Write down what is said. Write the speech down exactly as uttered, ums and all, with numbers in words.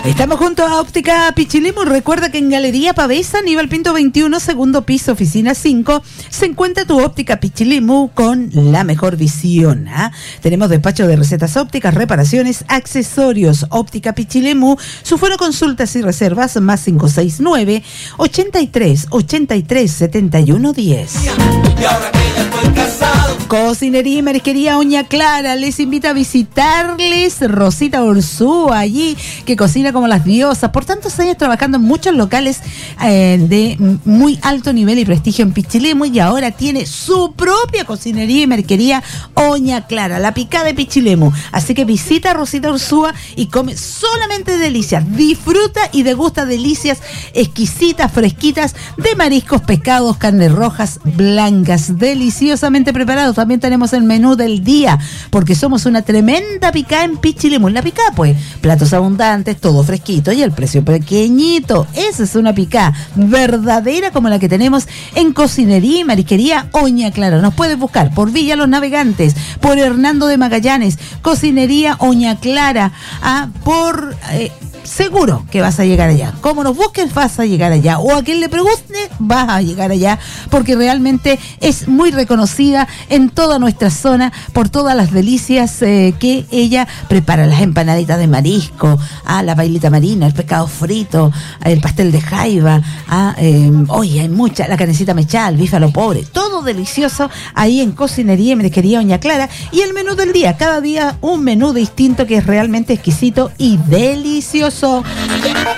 Estamos junto a Óptica Pichilemu. Recuerda que en Galería Pavesa, Aníbal Pinto veintiuno, segundo piso, oficina cinco, se encuentra tu Óptica Pichilemu con la mejor visión. ¿eh? Tenemos despacho de recetas ópticas, reparaciones, accesorios. Óptica Pichilemu, su foro consultas y reservas más cinco seis nueve, ochenta y tres, ochenta y tres, setenta y uno diez. Y ahora que ya estoy casado. Cocinería y Marisquería Oña Clara les invita a visitarles. Rosita Ursúa, allí, que cocina como las diosas, por tantos años trabajando en muchos locales eh, de muy alto nivel y prestigio en Pichilemu, y ahora tiene su propia cocinería y Marisquería Oña Clara, la picada de Pichilemu. Así que visita a Rosita Ursúa y come solamente delicias, disfruta y degusta delicias exquisitas, fresquitas, de mariscos, pescados, carnes rojas, blancas, deliciosamente preparados. También tenemos el menú del día, porque somos una tremenda picada en Pichilemu. La picada, pues, platos abundantes, todo fresquito y el precio pequeñito. Esa es una picada verdadera como la que tenemos en Cocinería y Marisquería Oña Clara. Nos puedes buscar por Villa Los Navegantes, por Hernando de Magallanes, Cocinería Oña Clara, ah, por... Eh, seguro que vas a llegar allá. Como nos busques, vas a llegar allá. O a quien le pregunte, vas a llegar allá. Porque realmente es muy reconocida en toda nuestra zona por todas las delicias eh, que ella prepara. Las empanaditas de marisco, ah, la bailita marina, el pescado frito, el pastel de jaiba. Ah, eh, oye, hay mucha, la carnecita mechal, el bife a lo pobre. Todo delicioso ahí en Cocinería y Marisquería Oña Clara. Y el menú del día. Cada día un menú distinto que es realmente exquisito y delicioso.